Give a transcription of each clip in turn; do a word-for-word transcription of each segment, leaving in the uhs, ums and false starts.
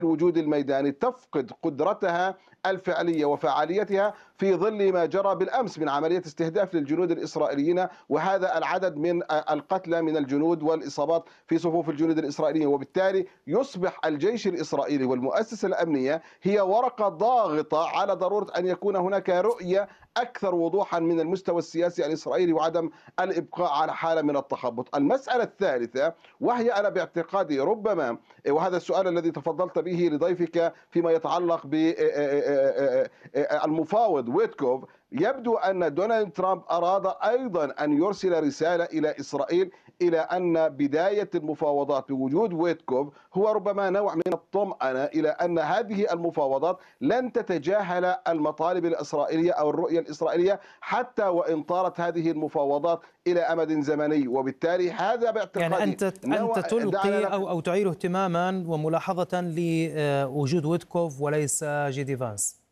الوجود الميداني تفقد قدرتها الفعلية وفعاليتها في ظل ما جرى بالأمس من عملية استهداف للجنود الإسرائيليين، وهذا العدد من القتلى من الجنود والإصابات في صفوف الجنود الإسرائيليين. وبالتالي يصبح الجيش الإسرائيلي والمؤسسة الأمنية هي ورقة ضاغطة على ضرورة أن يكون هناك رؤية أكثر وضوحا من المستوى السياسي الإسرائيلي وعدم الإبقاء على حالة من التخبط. المسألة الثالثة وهي أنا باعتقادي ربما، وهذا السؤال الذي تفضلت به لضيفك فيما يتعلق بالمفاوض ويتكوف، يبدو أن دونالد ترامب أراد أيضا أن يرسل رسالة إلى إسرائيل إلى أن بداية المفاوضات بوجود ويتكوف هو ربما نوع من الطمأنة إلى أن هذه المفاوضات لن تتجاهل المطالب الإسرائيلية أو الرؤية الإسرائيلية حتى وإن طالت هذه المفاوضات إلى أمد زمني. وبالتالي هذا باعتقادي يعني أنت أنت تلقي أو أو تعير اهتماما وملاحظة لوجود ويتكوف وليس جيدي فانس.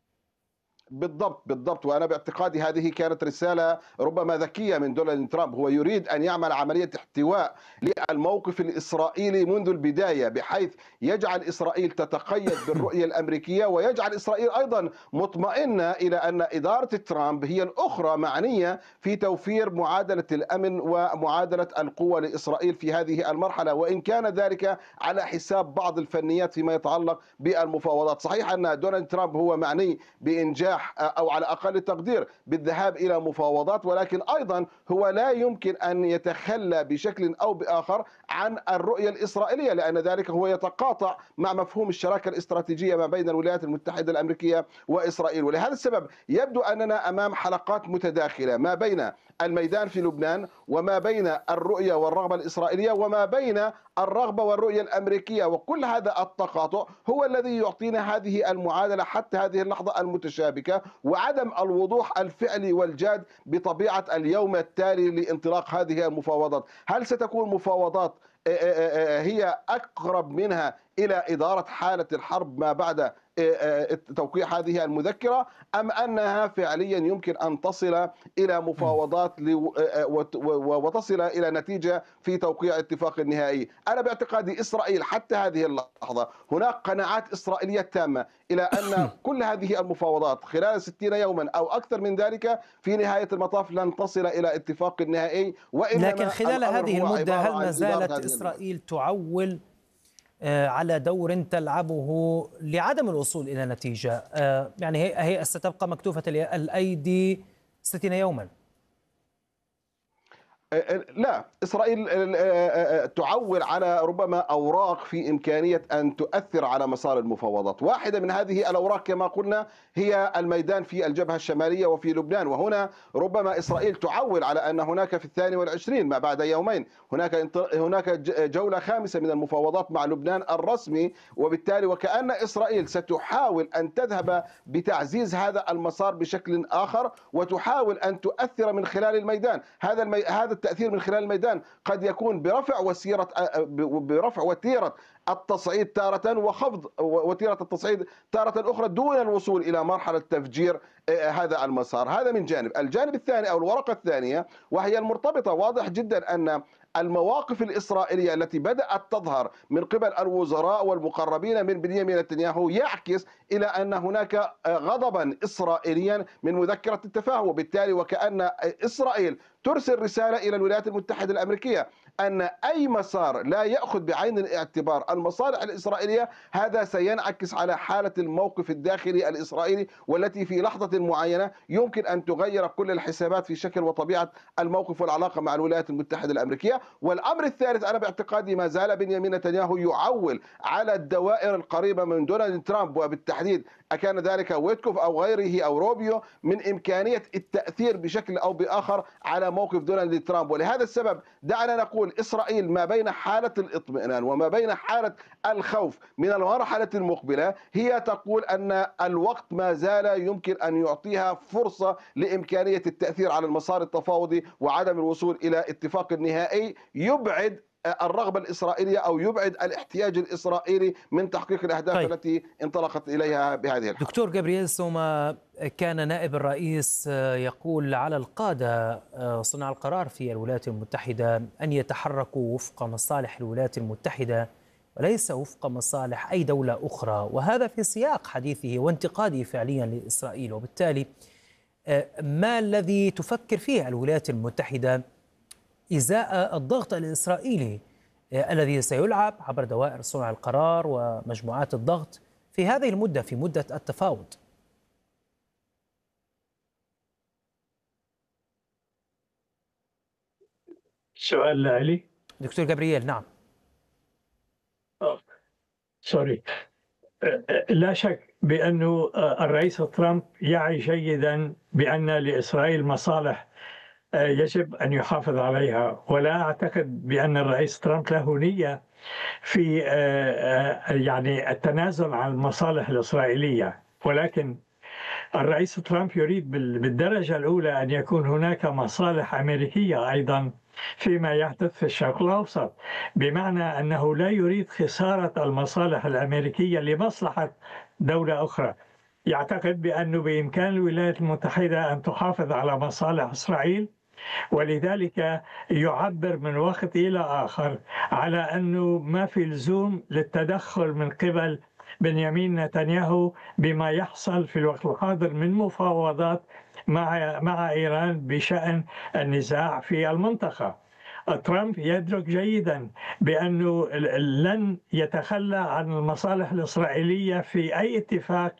بالضبط بالضبط وأنا باعتقادي هذه كانت رسالة ربما ذكية من دونالد ترامب. هو يريد أن يعمل عملية احتواء للموقف الإسرائيلي منذ البداية، بحيث يجعل إسرائيل تتقيد بالرؤية الأمريكية ويجعل إسرائيل أيضا مطمئنة إلى أن إدارة ترامب هي الأخرى معنية في توفير معادلة الأمن ومعادلة القوة لإسرائيل في هذه المرحلة، وإن كان ذلك على حساب بعض الفنيات فيما يتعلق بالمفاوضات. صحيح أن دونالد ترامب هو معني بإنجاح أو على أقل تقدير بالذهاب إلى مفاوضات، ولكن أيضا هو لا يمكن أن يتخلى بشكل أو بآخر عن الرؤية الإسرائيلية، لأن ذلك هو يتقاطع مع مفهوم الشراكة الاستراتيجية ما بين الولايات المتحدة الأمريكية وإسرائيل. ولهذا السبب يبدو أننا أمام حلقات متداخلة ما بين الميدان في لبنان وما بين الرؤية والرغبة الإسرائيلية وما بين الرغبة والرؤية الأمريكية، وكل هذا التقاطع هو الذي يعطينا هذه المعادلة حتى هذه اللحظة المتشابكة، وعدم الوضوح الفعلي والجاد بطبيعة اليوم التالي لانطلاق هذه المفاوضات. هل ستكون مفاوضات هي أقرب منها إلى إدارة حالة الحرب ما بعد توقيع هذه المذكرة، أم أنها فعليا يمكن أن تصل إلى مفاوضات وتصل إلى نتيجة في توقيع اتفاق نهائي؟ أنا باعتقادي إسرائيل حتى هذه اللحظة هناك قناعات إسرائيلية تامة إلى أن كل هذه المفاوضات خلال ستين يوما أو أكثر من ذلك في نهاية المطاف لن تصل إلى اتفاق نهائي. لكن خلال هذه المدة هل ما زالت إسرائيل تعول على دور تلعبه لعدم الوصول إلى نتيجة؟ يعني هي ستبقى مكتوفة الأيدي ستين يوما؟ لا، إسرائيل تعول على ربما أوراق في إمكانية أن تؤثر على مسار المفاوضات. واحدة من هذه الأوراق كما قلنا هي الميدان في الجبهة الشمالية وفي لبنان، وهنا ربما إسرائيل تعول على أن هناك في الثاني والعشرين ما بعد يومين هناك هناك جولة خامسة من المفاوضات مع لبنان الرسمي، وبالتالي وكأن إسرائيل ستحاول أن تذهب بتعزيز هذا المسار بشكل آخر وتحاول أن تؤثر من خلال الميدان. هذا المي... هذا التأثير من خلال الميدان قد يكون برفع وسيرة برفع وتيرة التصعيد تارة وخفض وتيرة التصعيد تارة أخرى دون الوصول إلى مرحلة تفجير هذا المسار. هذا من جانب. الجانب الثاني أو الورقة الثانية وهي المرتبطة، واضح جدا أن المواقف الإسرائيلية التي بدأت تظهر من قبل الوزراء والمقربين من بنيامين نتنياهو يعكس إلى أن هناك غضبا إسرائيليا من مذكرة التفاهم، وبالتالي وكأن إسرائيل ترسل رسالة إلى الولايات المتحدة الأمريكية أن أي مسار لا يأخذ بعين الاعتبار المصالح الإسرائيلية هذا سينعكس على حالة الموقف الداخلي الإسرائيلي، والتي في لحظة معينة يمكن أن تغير كل الحسابات في شكل وطبيعة الموقف والعلاقة مع الولايات المتحدة الأمريكية. والأمر الثالث أنا باعتقادي ما زال بنيامين نتنياهو يعول على الدوائر القريبة من دونالد ترامب، وبالتحديد أكان ذلك ويتكوف أو غيره أو روبيو، من إمكانية التأثير بشكل أو بآخر على موقف دونالد ترامب. ولهذا السبب دعنا نقول إسرائيل ما بين حالة الاطمئنان وما بين حالة الخوف من المرحلة المقبلة هي تقول أن الوقت ما زال يمكن أن يعطيها فرصة لإمكانية التأثير على المسار التفاوضي وعدم الوصول إلى اتفاق نهائي يبعد الرغبة الإسرائيلية أو يبعد الاحتياج الإسرائيلي من تحقيق الأهداف طيب. التي انطلقت إليها بهذه الحالة. دكتور جابرييل سوما، كان نائب الرئيس يقول على القادة صناع القرار في الولايات المتحدة أن يتحركوا وفق مصالح الولايات المتحدة وليس وفق مصالح أي دولة أخرى، وهذا في سياق حديثه وانتقاده فعليا لإسرائيل. وبالتالي ما الذي تفكر فيه الولايات المتحدة إزاء الضغط الإسرائيلي الذي سيلعب عبر دوائر صنع القرار ومجموعات الضغط في هذه المدة، في مدة التفاوض؟ سؤال لي دكتور جابرييل. نعم. أوه. سوري. لا شك بأنه الرئيس ترامب يعي جيدا بأن لإسرائيل مصالح يجب أن يحافظ عليها، ولا أعتقد بأن الرئيس ترامب له نية في يعني التنازل عن المصالح الإسرائيلية، ولكن الرئيس ترامب يريد بالدرجة الأولى أن يكون هناك مصالح أمريكية أيضا فيما يحدث في الشرق الأوسط، بمعنى أنه لا يريد خسارة المصالح الأمريكية لمصلحة دولة أخرى. يعتقد بأنه بإمكان الولايات المتحدة أن تحافظ على مصالح إسرائيل، ولذلك يعبر من وقت إلى آخر على أنه ما في لزوم للتدخل من قبل بنيامين نتنياهو بما يحصل في الوقت الحاضر من مفاوضات مع مع إيران بشأن النزاع في المنطقة. ترامب يدرك جيدا بأنه لن يتخلى عن المصالح الإسرائيلية في أي اتفاق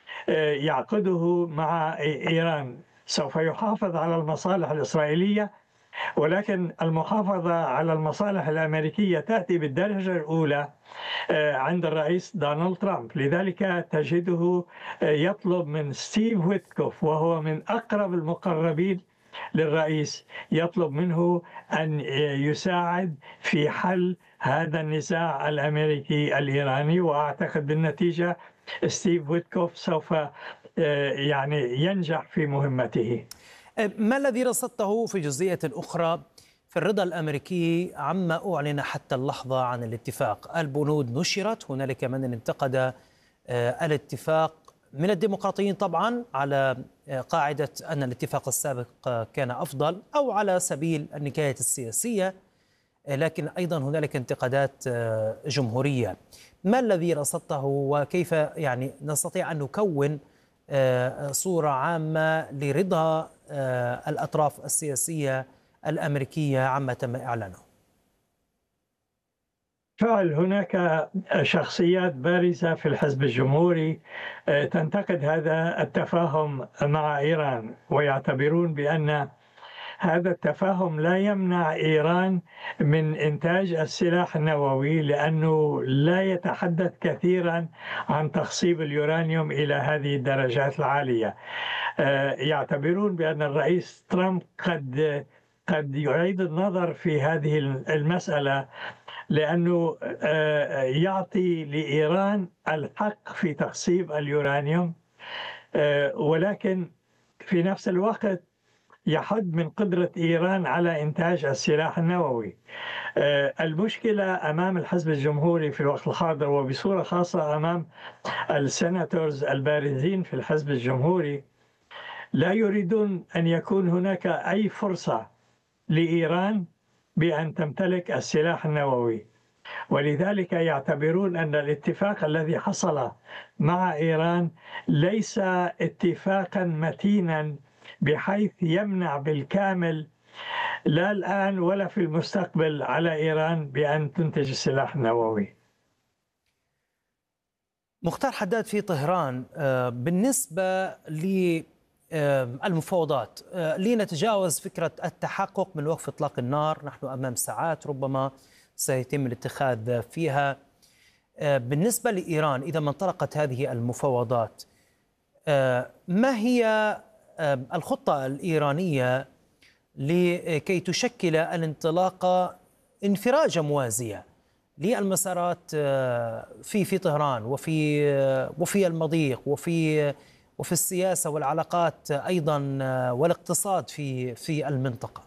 يعقده مع إيران. سوف يحافظ على المصالح الإسرائيلية، ولكن المحافظة على المصالح الأمريكية تأتي بالدرجة الأولى عند الرئيس دونالد ترامب. لذلك تجده يطلب من ستيف ويتكوف، وهو من أقرب المقربين للرئيس، يطلب منه أن يساعد في حل هذا النزاع الأمريكي الإيراني، وأعتقد بالنتيجة ستيف ويتكوف سوف يعني ينجح في مهمته. ما الذي رصدته في جزئية أخرى في الرضا الأمريكي عما أعلن حتى اللحظة عن الاتفاق؟ البنود نشرت، هنالك من انتقد الاتفاق من الديمقراطيين طبعا على قاعدة أن الاتفاق السابق كان أفضل، أو على سبيل النكاية السياسية، لكن أيضا هنالك انتقادات جمهورية. ما الذي رصدته، وكيف يعني نستطيع أن نكون صورة عامة لرضا الأطراف السياسية الأمريكية عما تم إعلانه؟ فعل هناك شخصيات بارزة في الحزب الجمهوري تنتقد هذا التفاهم مع إيران، ويعتبرون بأن هذا التفاهم لا يمنع إيران من إنتاج السلاح النووي، لأنه لا يتحدث كثيرا عن تخصيب اليورانيوم إلى هذه الدرجات العالية. يعتبرون بأن الرئيس ترامب قد قد يعيد النظر في هذه المسألة، لأنه يعطي لإيران الحق في تخصيب اليورانيوم، ولكن في نفس الوقت يحد من قدرة إيران على إنتاج السلاح النووي. المشكلة أمام الحزب الجمهوري في الوقت الحاضر، وبصورة خاصة أمام السيناتورز البارزين في الحزب الجمهوري، لا يريدون أن يكون هناك أي فرصة لإيران بأن تمتلك السلاح النووي، ولذلك يعتبرون أن الاتفاق الذي حصل مع إيران ليس اتفاقا متينا بحيث يمنع بالكامل لا الآن ولا في المستقبل على إيران بأن تنتج السلاح النووي. مختار حداد في طهران، بالنسبة للمفاوضات لنتجاوز فكرة التحقق من وقف إطلاق النار، نحن أمام ساعات ربما سيتم الاتخاذ فيها. بالنسبة لإيران، إذا ما انطلقت هذه المفاوضات، ما هي الخطة الإيرانية لكي تشكل الانطلاقة انفراجة موازية للمسارات في في طهران وفي وفي المضيق وفي وفي السياسة والعلاقات أيضا والاقتصاد في في المنطقة؟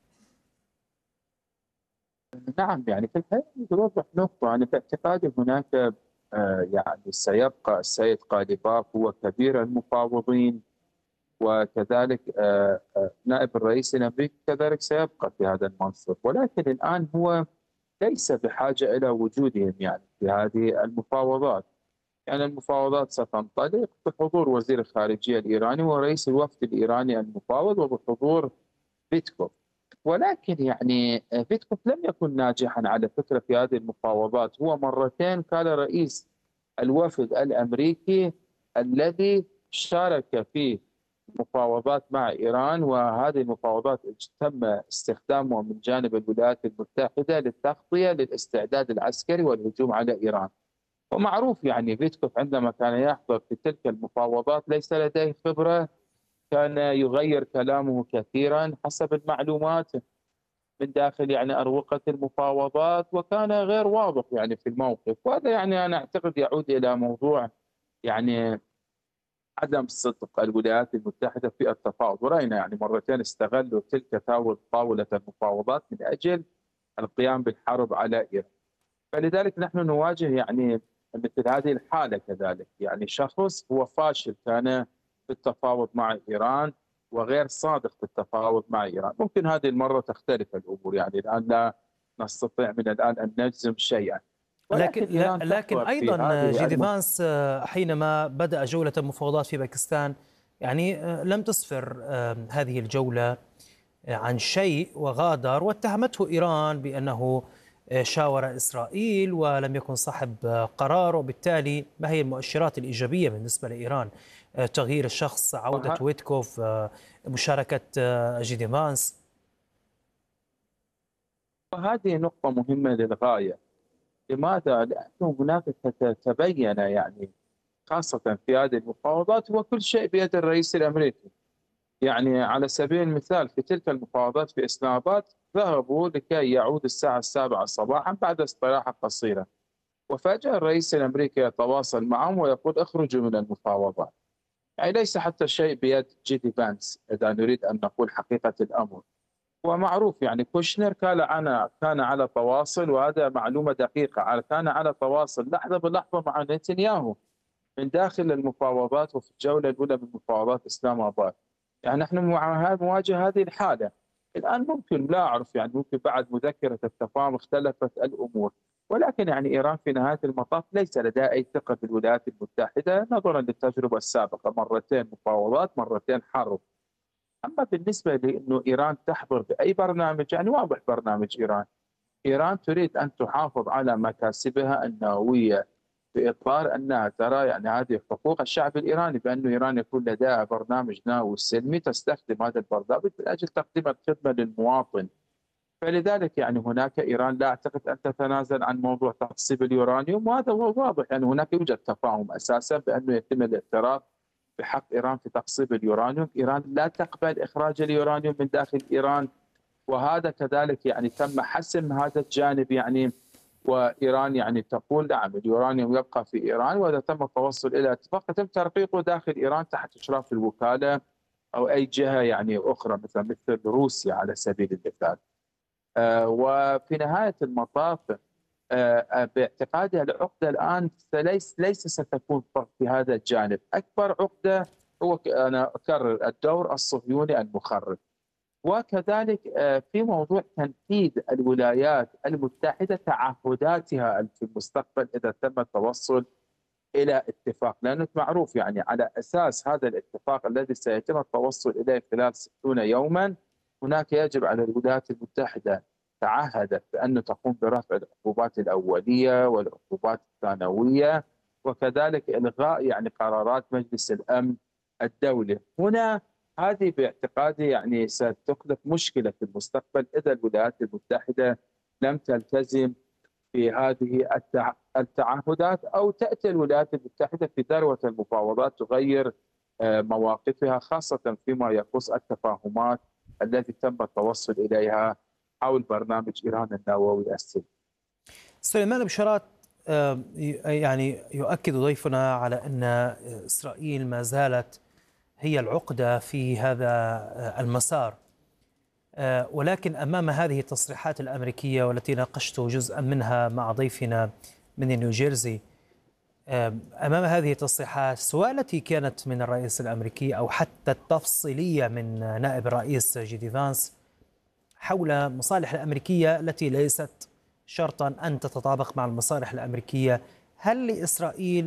نعم، يعني في الحقيقة توضح نقطة. أنا في اعتقادي هناك يعني سيبقى السيد قاذيباف هو كبير المفاوضين، وكذلك نائب الرئيس الأمريكي كذلك سيبقى في هذا المنصب، ولكن الآن هو ليس بحاجة إلى وجودهم يعني في هذه المفاوضات. يعني المفاوضات ستنطلق بحضور وزير الخارجية الإيراني ورئيس الوفد الإيراني المفاوض وبحضور بيتكوف. ولكن يعني بيتكوف لم يكن ناجحا على فكرة في هذه المفاوضات، هو مرتين كان رئيس الوفد الأمريكي الذي شارك في مفاوضات مع إيران، وهذه المفاوضات تم استخدامها من جانب الولايات المتحدة للتغطية للاستعداد العسكري والهجوم على إيران. ومعروف يعني بيتكوف عندما كان يحضر في تلك المفاوضات ليس لديه خبرة، كان يغير كلامه كثيرا حسب المعلومات من داخل يعني أروقة المفاوضات، وكان غير واضح يعني في الموقف. وهذا يعني أنا أعتقد يعود إلى موضوع يعني عدم صدق الولايات المتحدة في التفاوض. ورأينا يعني مرتين استغلوا تلك طاولة المفاوضات من أجل القيام بالحرب على إيران. فلذلك نحن نواجه يعني مثل هذه الحالة كذلك، يعني شخص هو فاشل كان في التفاوض مع إيران وغير صادق في التفاوض مع إيران. ممكن هذه المرة تختلف الأمور، يعني الآن لا نستطيع من الآن أن نجزم شيئا. لكن لكن أيضا جيدي فانس حينما بدأ جولة المفاوضات في باكستان يعني لم تسفر هذه الجولة عن شيء وغادر، واتهمته إيران بأنه شاور إسرائيل ولم يكن صاحب قرار. وبالتالي ما هي المؤشرات الإيجابية بالنسبة لإيران؟ تغيير الشخص، عودة ويتكوف، مشاركة جيدي فانس. وهذه نقطة مهمة للغاية. لماذا؟ لأنه هناك تبين يعني خاصة في هذه المفاوضات وكل شيء بيد الرئيس الأمريكي. يعني على سبيل المثال في تلك المفاوضات في إسلام آباد ذهبوا لكي يعود الساعة السابعة صباحا بعد استراحة قصيرة، وفجأة الرئيس الأمريكي يتواصل معهم ويقول اخرجوا من المفاوضات. يعني ليس حتى شيء بيد جيدي فانس إذا نريد أن نقول حقيقة الأمر. ومعروف يعني كوشنر كان على كان على تواصل، وهذا معلومة دقيقة، كان على تواصل لحظة بلحظة مع نتنياهو من داخل المفاوضات وفي الجولة الأولى من مفاوضات إسلام آباد. يعني نحن نواجه هذه الحالة الآن. ممكن لا أعرف يعني ممكن بعد مذكرة التفاهم اختلفت الأمور، ولكن يعني إيران في نهاية المطاف ليس لديها أي ثقة في الولايات المتحدة نظرا للتجربة السابقة، مرتين مفاوضات مرتين حرب. أما بالنسبة لأنه إيران تحضر بأي برنامج، يعني واضح برنامج إيران. إيران تريد أن تحافظ على مكاسبها النووية بإطار أنها ترى يعني هذه حقوق الشعب الإيراني، بأن إيران يكون لديها برنامج نووي سلمي تستخدم هذا البرنامج من أجل تقديم الخدمة للمواطن. فلذلك يعني هناك إيران لا أعتقد أن تتنازل عن موضوع تخصيب اليورانيوم، وهذا هو واضح. يعني هناك يوجد تفاهم أساسا بأنه يتم الاعتراف بحق إيران في تخصيب اليورانيوم. إيران لا تقبل إخراج اليورانيوم من داخل إيران، وهذا كذلك يعني تم حسم هذا الجانب يعني. وإيران يعني تقول نعم اليورانيوم يبقى في إيران، وإذا تم التوصل إلى اتفاق يتم ترقيقه داخل إيران تحت إشراف الوكالة أو أي جهة يعني أخرى مثل مثل روسيا على سبيل المثال. آه وفي نهاية المطاف آه باعتقادي العقدة الآن ليس ليس ستكون فقط في هذا الجانب. أكبر عقدة هو أنا أكرر الدور الصهيوني المخرب، وكذلك في موضوع تنفيذ الولايات المتحدة تعهداتها في المستقبل إذا تم التوصل إلى اتفاق. لأنه معروف يعني على أساس هذا الاتفاق الذي سيتم التوصل إليه خلال ستين يوما، هناك يجب على الولايات المتحدة تعهدت بأن تقوم برفع العقوبات الأولية والعقوبات الثانوية، وكذلك إلغاء يعني قرارات مجلس الأمن الدولي. هنا هذه باعتقادي يعني ستخلق مشكلة في المستقبل إذا الولايات المتحدة لم تلتزم في هذه التعهدات، أو تأتي الولايات المتحدة في ذروة المفاوضات تغير مواقفها، خاصة فيما يخص التفاهمات التي تم التوصل إليها حول برنامج إيران النووي السلمي. سليمان بشارات، يعني يؤكد ضيفنا على أن إسرائيل ما زالت هي العقدة في هذا المسار، ولكن أمام هذه التصريحات الأمريكية والتي ناقشت جزءا منها مع ضيفنا من نيوجيرسي، أمام هذه التصريحات سواء التي كانت من الرئيس الأمريكي أو حتى التفصيلية من نائب الرئيس جيدي فانس حول مصالح الأمريكية التي ليست شرطا أن تتطابق مع المصالح الأمريكية. هل لإسرائيل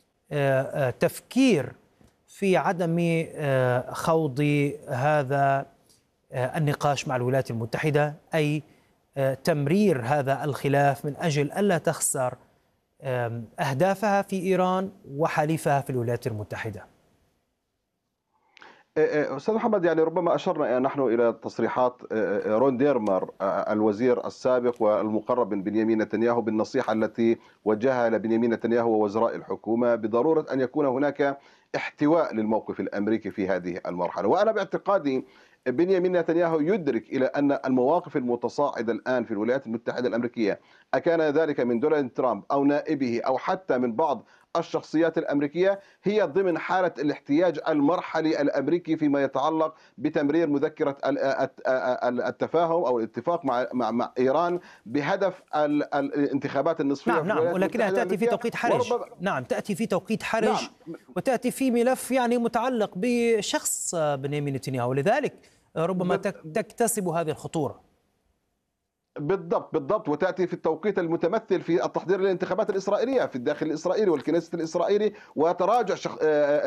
تفكير في عدم خوض هذا النقاش مع الولايات المتحدة، أي تمرير هذا الخلاف من أجل ألا تخسر أهدافها في إيران وحليفها في الولايات المتحدة؟ أستاذ محمد، يعني ربما أشرنا نحن إلى تصريحات رون ديرمر الوزير السابق والمقرب من بنيامين نتنياهو بالنصيحة التي وجهها لبنيامين نتنياهو ووزراء الحكومة بضرورة أن يكون هناك احتواء للموقف الأمريكي في هذه المرحلة. وأنا باعتقادي بنيامين نتنياهو يدرك إلى أن المواقف المتصاعدة الآن في الولايات المتحدة الأمريكية، أكان ذلك من دونالد ترامب أو نائبه أو حتى من بعض الشخصيات الأمريكية، هي ضمن حالة الاحتياج المرحلي الأمريكي فيما يتعلق بتمرير مذكرة التفاهم أو الاتفاق مع مع, مع إيران بهدف الانتخابات النصفية. نعم نعم، ولكنها تأتي في توقيت حرج. نعم، تأتي في توقيت حرج. نعم. وتأتي في ملف يعني متعلق بشخص بنيامين نتنياهو، لذلك ربما تكتسب هذه الخطورة. بالضبط بالضبط، وتأتي في التوقيت المتمثل في التحضير للانتخابات الإسرائيلية في الداخل الإسرائيلي والكنيست الإسرائيلي، وتراجع شخ...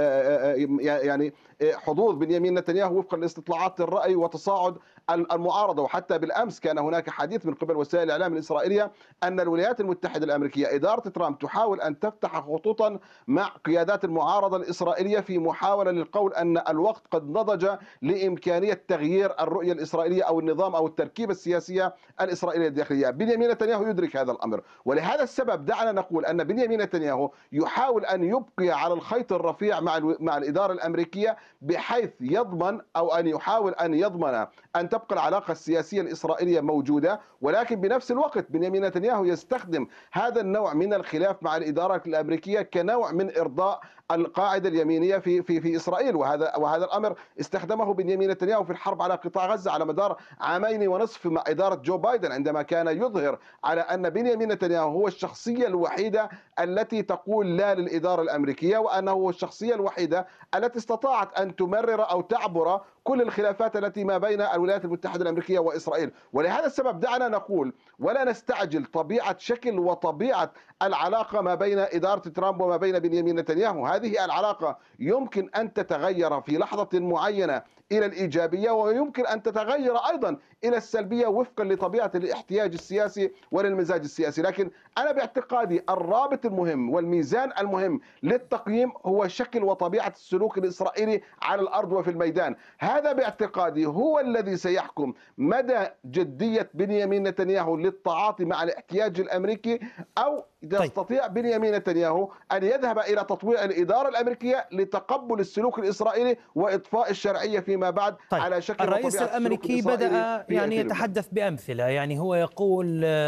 يعني حظوظ بنيامين نتنياهو وفقا لاستطلاعات الرأي وتصاعد المعارضة. وحتى بالأمس كان هناك حديث من قبل وسائل الإعلام الإسرائيلية أن الولايات المتحدة الأمريكية إدارة ترامب تحاول أن تفتح خطوطا مع قيادات المعارضة الإسرائيلية في محاولة للقول أن الوقت قد نضج لإمكانية تغيير الرؤية الإسرائيلية أو النظام أو التركيبة السياسية الإسرائيلية الداخلية. بنيامين نتنياهو يدرك هذا الأمر، ولهذا السبب دعنا نقول أن بنيامين نتنياهو يحاول أن يبقي على الخيط الرفيع مع مع الإدارة الأمريكية، بحيث يضمن أو أن يحاول أن يضمن أن تبقى العلاقة السياسية الإسرائيلية موجودة، ولكن بنفس الوقت بنيامين نتنياهو يستخدم هذا النوع من الخلاف مع الإدارة الأمريكية كنوع من إرضاء القاعدة اليمينية في في في إسرائيل. وهذا وهذا الأمر استخدمه بنيامين نتنياهو في الحرب على قطاع غزة على مدار عامين ونصف مع إدارة جو بايدن، عندما كان يظهر على أن بنيامين نتنياهو هو الشخصية الوحيدة التي تقول لا للإدارة الأمريكية، وأنه هو الشخصية الوحيدة التي استطاعت أن تمرر أو تعبر كل الخلافات التي ما بين الولايات المتحدة الأمريكية وإسرائيل. ولهذا السبب دعنا نقول ولا نستعجل طبيعة شكل وطبيعة العلاقة ما بين إدارة ترامب وما بين بنيامين نتنياهو. هذه العلاقة يمكن أن تتغير في لحظة معينة إلى الإيجابية، ويمكن أن تتغير أيضا إلى السلبية وفقا لطبيعة الاحتياج السياسي وللمزاج السياسي. لكن أنا باعتقادي الرابط المهم والميزان المهم للتقييم هو شكل وطبيعة السلوك الإسرائيلي على الأرض وفي الميدان. هذا باعتقادي هو الذي سيحكم مدى جدية بنيامين نتنياهو للتعاطي مع الاحتياج الأمريكي، أو يستطيع طيب. بنيامين نتنياهو أن يذهب إلى تطويع الإدارة الأمريكية لتقبل السلوك الإسرائيلي وإطفاء الشرعية فيما بعد طيب. على شكل الرئيس الأمريكي بدأ يعني يتحدث بأمثلة، يعني هو يقول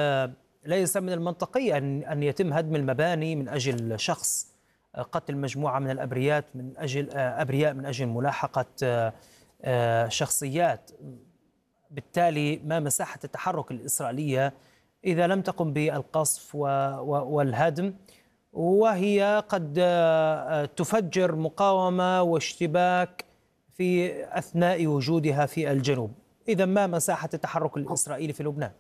ليس من المنطقي أن أن يتم هدم المباني من أجل شخص، قتل مجموعة من الأبرياء من أجل أبرياء من أجل ملاحقة شخصيات. بالتالي ما مساحة التحرك الإسرائيلية إذا لم تقم بالقصف والهدم، وهي قد تفجر مقاومة واشتباك في أثناء وجودها في الجنوب؟ إذا ما مساحة التحرك الإسرائيلي في لبنان؟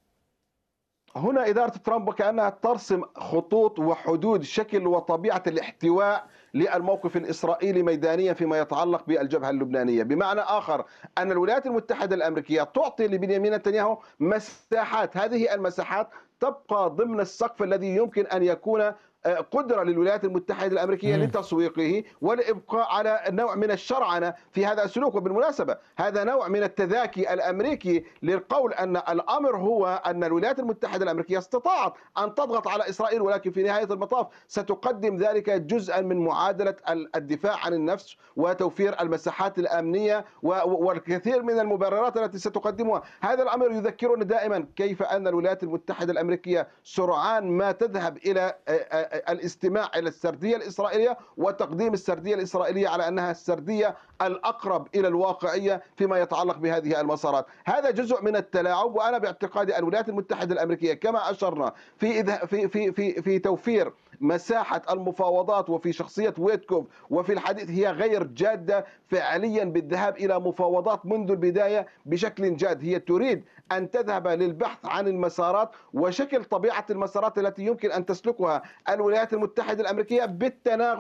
هنا إدارة ترامب كأنها ترسم خطوط وحدود شكل وطبيعة الاحتواء للموقف الإسرائيلي ميدانيا فيما يتعلق بالجبهة اللبنانية. بمعنى آخر أن الولايات المتحدة الأمريكية تعطي لبنيامين نتنياهو مساحات، هذه المساحات تبقى ضمن السقف الذي يمكن أن يكون قدرة للولايات المتحدة الأمريكية م. لتسويقه والإبقاء على نوع من الشرعنة في هذا السلوك. وبالمناسبة هذا نوع من التذاكي الأمريكي للقول أن الأمر هو أن الولايات المتحدة الأمريكية استطاعت أن تضغط على إسرائيل، ولكن في نهاية المطاف ستقدم ذلك جزءا من معادلة الدفاع عن النفس وتوفير المساحات الأمنية والكثير من المبررات التي ستقدمها. هذا الأمر يذكرنا دائما كيف أن الولايات المتحدة الأمريكية سرعان ما تذهب إلى الاستماع إلى السردية الإسرائيلية وتقديم السردية الإسرائيلية على أنها السردية الأقرب إلى الواقعية فيما يتعلق بهذه المسارات. هذا جزء من التلاعب، وأنا باعتقادي الولايات المتحدة الأمريكية كما أشرنا في في في في, في توفير مساحة المفاوضات وفي شخصية ويتكوف وفي الحديث هي غير جادة فعليا بالذهاب إلى مفاوضات منذ البداية بشكل جاد. هي تريد أن تذهب للبحث عن المسارات وشكل طبيعة المسارات التي يمكن أن تسلكها الولايات المتحدة الأمريكية بالتناغم